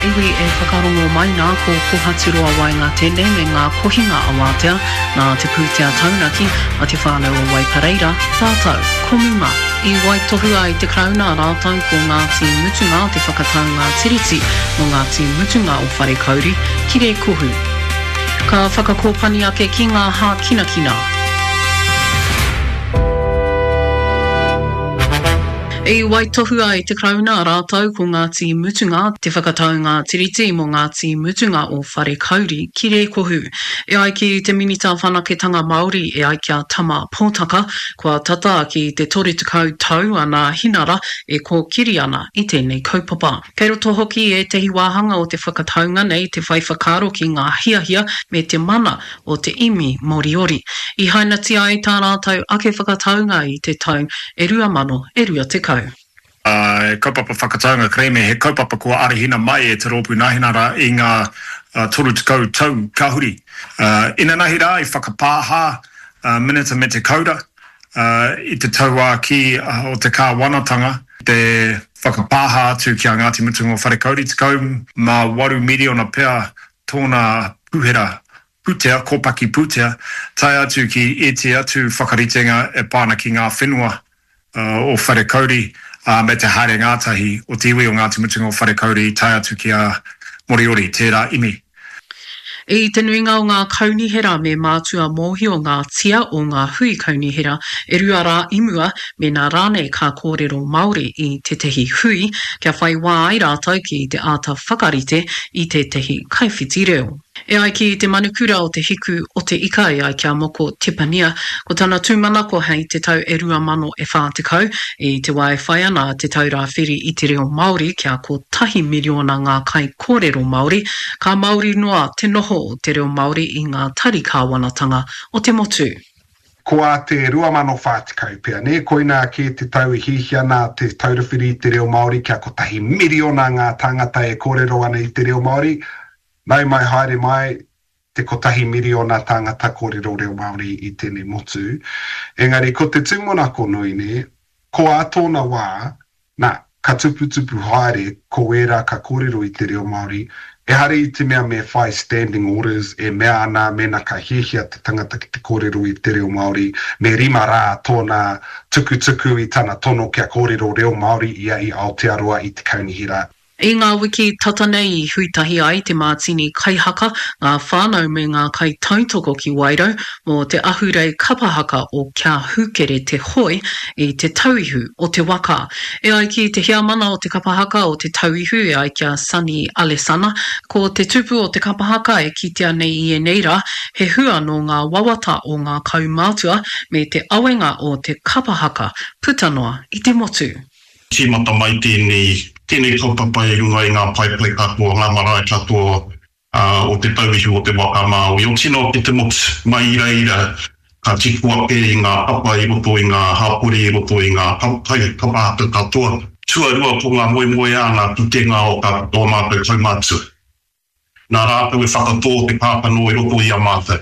Iwi e whakarongo mai nā ko kohatiroa wai ngā tene me ngā kohinga awatea nā te pūtea taunaki a te whānau o Waipareira, tātou, komuma, I wai tohu ai te krauna rātau ko Ngāti Mutunga te whakataunga tiriti o Ngāti Mutunga o Wharekauri, kire kohu. Ka whakakōpani ake ki ngā hā kinakina. E wai tohu ai te krauna rātau ko Ngāti Mutunga, te whakataunga tiriti mo Ngāti Mutunga o Wharekauri, ki re kohu. E ai ki te minita whanaketanga Māori e ai kia tama pōtaka, kua tata ki te 30 tau ana hinara e ko kiri ana I tēnei kaupapa. Kei roto hoki e tehi wāhanga o te whakataunga nei te whaiwhakaro ki ngā hiahia me te mana o te imi Moriori. I hainati ai tā rātau ake whakataunga I te tau e rua mano e rua te kau. Kaupapa whakataunga kreme he kaupapa kua arihina mai e te rōpū nahinara I ngā 30 tau kahuri. Ina nahi rā I whakapāha minita me te kaura I te taua ki o te kāwanatanga te whakapāha atu ki a Ngāti Mutunga o Wharekauri te kau ma 8 miliona pea tōna puhera putea, kōpaki putea, tai atu ki e te atu whakaritenga e pāna ki ngā whenua o Wharekauri me te haere ngātahi o te iwi o Ngāti Mutunga o Wharekauri tai atu ki a Moriori, tērā imi. I te nuinga o ngā kaunihera me mātua mōhi o ngā tia o ngā hui kaunihera e rua rā imua me nā rānei kā kōrero Māori I te tehi hui kia whai wā ai rātau ki te āta whakarite I te tehi kaiwhiti reo. E ai ki te manukura o te hiku o te ika e ai kia moko Tipania, ko tāna tūmanako hei te tau e rua mano e whātekau I te wai whai ana te tau rā whiri I te reo Māori kia ko 1 miliona ngā kai kōrero Māori, ka Māori noa te noho o te reo Māori I ngā tari kāwanatanga o te motu. Ko a te rua mano whātekau pia, ne koina ki te tau I hihiana te taurawhiri I te reo Māori kia ko 1 miliona ngā tangata e kōrero ana I te reo Māori, Nau mai haere mai te ko 1 miliona tangata kōrero reo Māori I tēnei motu. Engari, ko te tūmonako nui ne, ko a tōna wā, ka tuputupu haere ko era ka kōrero I te reo Māori, e hare I te mea me whai standing orders, e mea ana mena ka hihia te tangata ki te kōrero I te reo Māori, me rima rā tōna tukutuku I tana tono kia kōrero reo Māori ia I Aotearoa I te kaunihira. I ngā wiki tatanei I huitahi ai te mātini kaihaka, ngā whānau me ngā kai tautoko ki Wairau, mō te ahurei kapahaka o kia hukere te hoi I te tauihu o te waka. E ai ki te hiamana o te kapahaka o te tauihu e ai kia Sani Alesana, ko te tupu o te kapahaka e kitea nei I e nei rā, he hua no ngā wawata o ngā kaumātua me te awenga o te kapahaka, putanoa I te motu. Tīmata mai tēnei kaupapa e runga I ngā paipai katoa, ngā marae katoa o te tauihu o te waka Māui. O tino ki te motu mai ira ka tikua pe I ngā papa I roto I ngā hapori I roto I ngā kapahaka katoa. Tuarua ko ngā moe ana tutenga o ka tō mātou kaumātua. Nā rātou e whakatō te pāpano I roto I a mātou.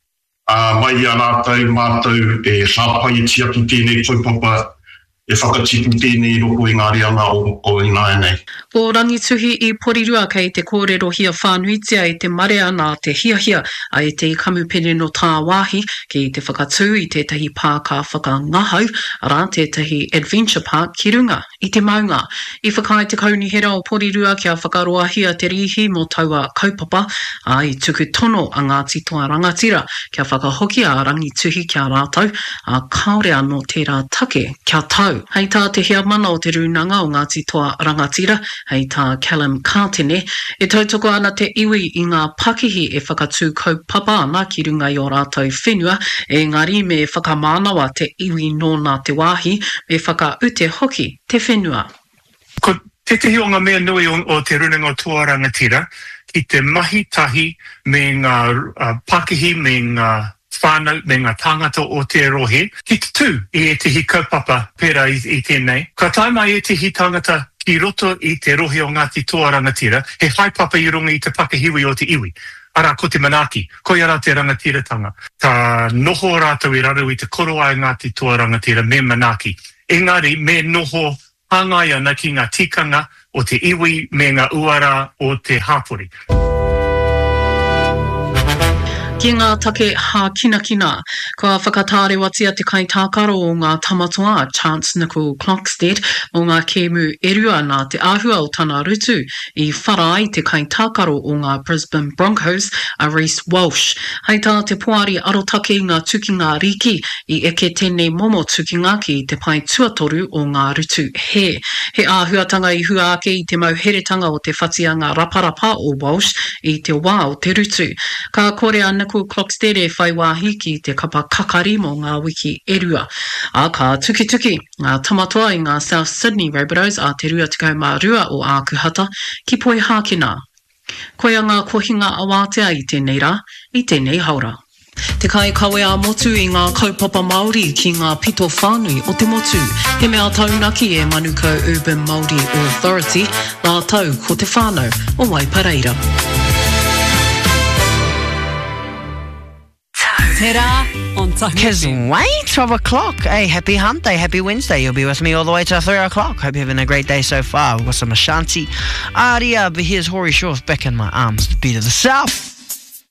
Mai a rātou mātou e hāpai tia ki tēnei kaupapa e whakatipu tēnei roko I ngā reanga o Ināia nei. Ko rangituhi I porirua kei te kōrero hia whānuitia I te mare ana te hiahia a e te kamupene no tā wāhi ki te whakatū I tētahi pā ka whakangahau arā tētahi adventure park ki runga I te maunga. I whakai te kaunihera o porirua kia whakaroahia te rihi mo taua kaupapa a I tuku tono a Ngāti Toa Rangatira kia whakahoki a rangituhi kia rātau a kaore anō tērā take kia tau. Hei tā te hea mana o te runanga o Ngāti Toa Rangatira, hei tā Callum Kātene, e tautoko ana te iwi I ngā pakihi e whakatū kaupapa ana ki runga I o rātou whenua, e ngari me whakamānawa te iwi nōna te wāhi, me whakaute hoki te whenua. Ko te o ngā mea nui o te runanga o Toa Rangatira, ki te mahi tahi me ngā pakihi me ngā whānau me ngā tāngata o te rohe, ki te tū I tehi kaupapa pērā I tēnei. Ka taimai e tehi tāngata ki roto I te rohe o Ngāti Toa Rangatira, he haipapa I runga I te pakihiwi o te iwi. Ara ko te manaki, ko ia rā te rangatiratanga. Tā noho rātou I raru I te koroa I Ngāti Toa Rangatira me manaki. Engari, me noho hāngai ana ki ngā tikanga o te iwi me ngā uara o te hapori. Ki ngā take ha kina, kua whakatāre watia te kaitākaro o ngā tamatoa Chance Nickel Clockstead o ngā kēmu erua nā te āhua o tana rutu I whara ai te kaitākaro o ngā Brisbane Broncos a Reece Walsh. Hei tā te poari arotake ngā tukinga riki I eke tēnei momo tukinga ki te pai tuatoru o ngā rutu he. He āhuatanga I hua ake I te mauheretanga o te whatianga raparapa o Walsh I te wā o te rutu. Ka kore a Nickel Clockstead e whai wāhi ki te kapa kakari mo ngā wiki erua. A ka tuki, ngā tamatoa I ngā South Sydney Rabbitohs a te rua tikau mā rua o ākuhata ki poi hākina. Koe a ngā kohinga awātea I tēnei rā, I tēnei haura. Te kai kawe a motu I ngā kaupapa Māori ki ngā pito whānui o te motu. He mea taunaki e Manukau Urban Māori Authority, nā tau ko te whānau o Waipareira. Because wait, 12 o'clock. Hey, happy hump day, happy Wednesday. You'll be with me all the way to 3 o'clock. Hope you're having a great day so far. We've got some Ashanti, Aria, but here's Hori Shores back in my arms, the beat of the South.